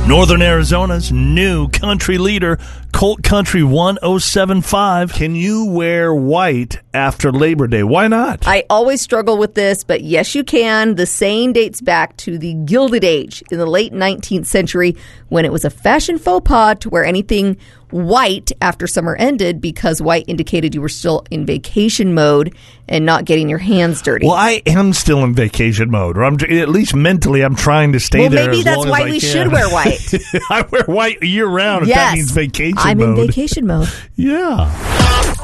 Northern Arizona's new country leader, Colt Country 1075. Can you wear white after Labor Day? Why not? I always struggle with this, but yes, you can. The saying dates back to the Gilded Age in the late 19th century when it was a fashion faux pas to wear anything white after summer ended because white indicated you were still in vacation mode and not getting your hands dirty. Well, I am still in vacation mode, or at least mentally I'm trying to stay there. Well, maybe that's why we should wear white. I wear white year round if yes, that means vacation mode. I'm in vacation mode. Yeah.